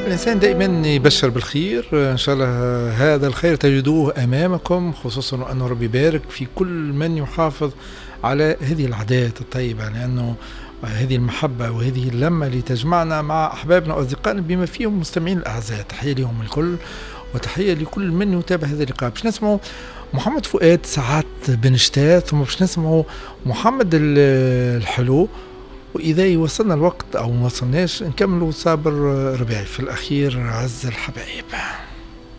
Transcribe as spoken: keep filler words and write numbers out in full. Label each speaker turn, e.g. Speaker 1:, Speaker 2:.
Speaker 1: الإنسان دائما يبشر بالخير، إن شاء الله هذا الخير تجدوه أمامكم، خصوصا أن ربي يبارك في كل من يحافظ على هذه العادات الطيبة، لأنه هذه المحبة وهذه اللمة اللي تجمعنا مع أحبابنا وأصدقائنا بما فيهم مستمعين الأعزاء. تحية لهم الكل وتحية لكل من يتابع هذا اللقاء. باش نسمعوا محمد فؤاد سعات بن شتات، ثم باش نسمعوا محمد الحلو، وإذا وصلنا الوقت أو ما وصلناش نكملوا صابر ربيعي في الأخير عز الحبايب.